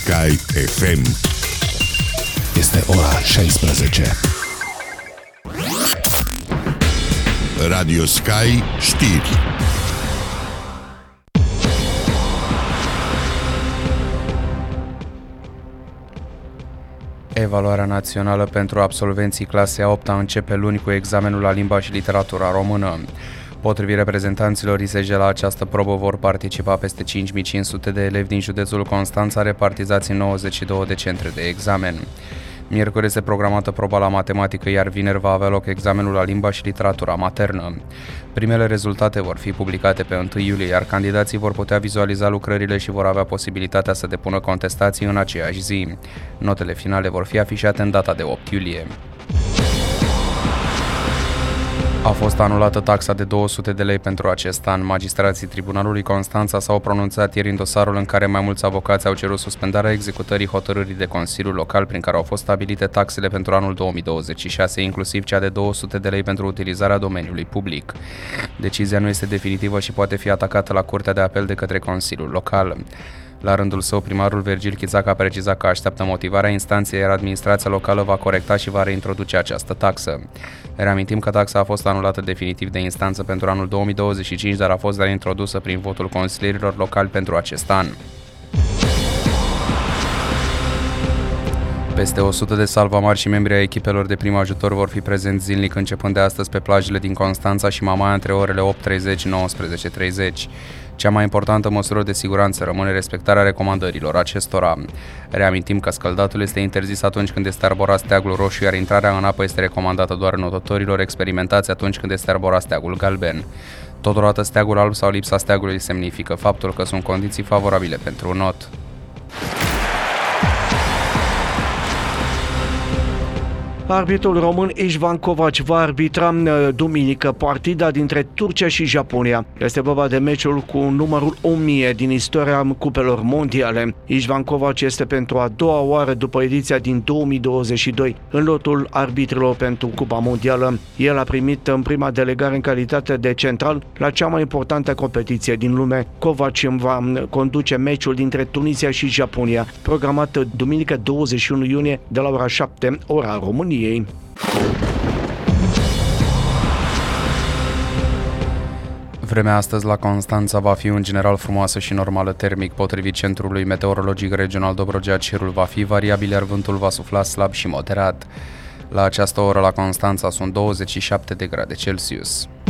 Sky FM. Este ora 16. Radio Sky știri. Evaluarea națională pentru absolvenții clasei a 8-a începe luni cu examenul la limba și literatura română. Potrivit reprezentanților ISJ, la această probă vor participa peste 5500 de elevi din județul Constanța, repartizați în 92 de centre de examen. Miercuri este programată proba la matematică, iar vineri va avea loc examenul la limba și literatura maternă. Primele rezultate vor fi publicate pe 1 iulie, iar candidații vor putea vizualiza lucrările și vor avea posibilitatea să depună contestații în aceeași zi. Notele finale vor fi afișate în data de 8 iulie. A fost anulată taxa de 200 de lei pentru acest an. Magistrații Tribunalului Constanța s-au pronunțat ieri în dosarul în care mai mulți avocați au cerut suspendarea executării hotărârii de Consiliul Local prin care au fost stabilite taxele pentru anul 2026, inclusiv cea de 200 de lei pentru utilizarea domeniului public. Decizia nu este definitivă și poate fi atacată la Curtea de Apel de către Consiliul Local. La rândul său, primarul Virgil Chițac a precizat că așteaptă motivarea instanței, iar administrația locală va corecta și va reintroduce această taxă. Reamintim că taxa a fost anulată definitiv de instanță pentru anul 2025, dar a fost reintrodusă prin votul consilierilor locali pentru acest an. Peste 100 de salvamari și membri ai echipelor de prim ajutor vor fi prezenți zilnic începând de astăzi pe plajele din Constanța și Mamaia între orele 8:30-19:30. Cea mai importantă măsură de siguranță rămâne respectarea recomandărilor acestora. Reamintim că scăldatul este interzis atunci când este arborat steagul roșu, iar intrarea în apă este recomandată doar notătorilor experimentați atunci când este arborat steagul galben. Totodată, steagul alb sau lipsa steagului semnifică faptul că sunt condiții favorabile pentru un not. Arbitrul român Ișvan Covaci va arbitra duminică partida dintre Turcia și Japonia. Este vorba de meciul cu numărul 1000 din istoria cupelor mondiale. Ișvan Covaci este pentru a doua oară după ediția din 2022 în lotul arbitrilor pentru Cupa Mondială. El a primit în prima delegare în calitate de central la cea mai importantă competiție din lume. Covaci va conduce meciul dintre Tunisia și Japonia, programat duminică 21 iunie de la ora 7, ora României. Vremea astăzi la Constanța va fi în general frumoasă și normală termic. Potrivit Centrului Meteorologic Regional Dobrogea, cerul va fi variabil, iar vântul va sufla slab și moderat. La această oră la Constanța sunt 27 de grade Celsius.